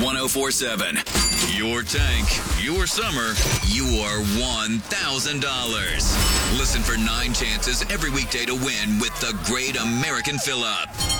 1047. Your tank, your summer, your $1,000. Listen for 9 chances every weekday to win with the Great American Fill-Up.